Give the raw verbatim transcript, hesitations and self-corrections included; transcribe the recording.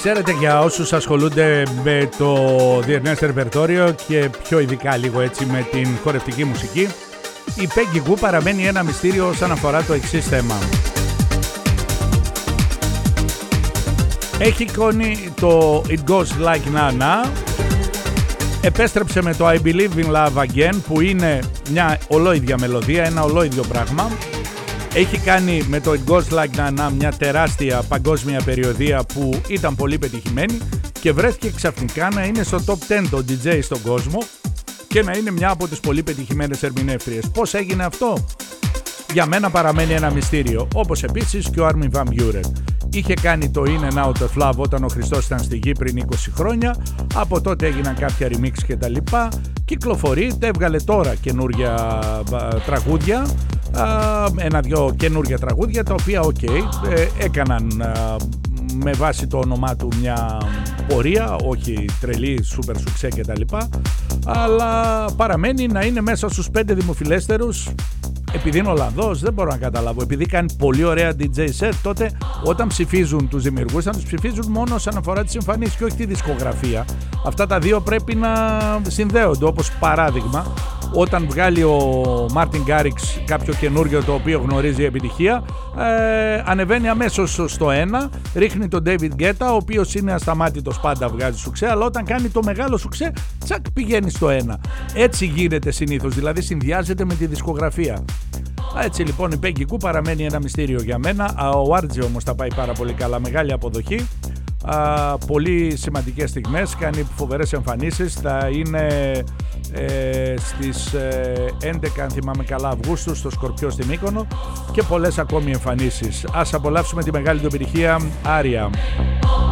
Ξέρετε, για όσους ασχολούνται με το διεθνές ρεπερτόριο και πιο ειδικά λίγο έτσι με την χορευτική μουσική, η Peggy Gou παραμένει ένα μυστήριο όσον αφορά το εξής θέμα. Έχει εικόνει το It Goes Like Na Na, επέστρεψε με το I Believe in Love Again που είναι μια ολόιδια μελωδία, ένα ολόιδιο πράγμα. Έχει κάνει με το It Goes Like Na Na μια τεράστια παγκόσμια περιοδεία που ήταν πολύ πετυχημένη και βρέθηκε ξαφνικά να είναι στο top δέκα το ντι τζέι στον κόσμο και να είναι μια από τις πολύ πετυχημένες ερμηνεύτριες. Πώς έγινε αυτό? Για μένα παραμένει ένα μυστήριο, όπως επίσης και ο Armin van Buuren. Είχε κάνει το In and Out of Love όταν ο Χριστός ήταν στη γη πριν είκοσι χρόνια, από τότε έγιναν κάποια remix και τα λοιπά, κυκλοφορεί, έβγαλε τώρα καινούρια τραγούδια, ένα-δυο καινούρια τραγούδια τα οποία οκ, okay, έκαναν με βάση το όνομά του μια πορεία, όχι τρελή, σούπερ σουξέ και τα λοιπά, αλλά παραμένει να είναι μέσα στους πέντε δημοφιλέστερους. Επειδή είναι Ολλανδός, δεν μπορώ να καταλάβω. Επειδή κάνει πολύ ωραία ντι τζέι set, τότε όταν ψηφίζουν τους δημιουργούς, θα τους ψηφίζουν μόνο όσον αφορά τις εμφανίσεις και όχι τη δισκογραφία. Αυτά τα δύο πρέπει να συνδέονται. Όπως παράδειγμα, όταν βγάλει ο Μάρτιν Γκάριξ κάποιο καινούριο το οποίο γνωρίζει επιτυχία, ε, ανεβαίνει αμέσως στο ένα, ρίχνει τον David Guetta, ο οποίος είναι ασταμάτητος, πάντα βγάζει σουξέ, αλλά όταν κάνει το μεγάλο σουξέ, τσακ, πηγαίνει στο ένα. Έτσι γίνεται συνήθως, δηλαδή συνδυάζεται με τη δισκογραφία. Έτσι λοιπόν η Peggy Gou παραμένει ένα μυστήριο για μένα. Ο Άρτζε όμως τα πάει πάρα πολύ καλά, μεγάλη αποδοχή. Α, πολύ σημαντικές στιγμές, κάνει φοβερές εμφανίσεις, θα είναι ε, στις ε, έντεκα αν θυμάμαι καλά Αυγούστου στο Σκορπιό στη Μύκονο και πολλές ακόμη εμφανίσεις. Ας απολαύσουμε τη μεγάλη του επιτυχία Άρια.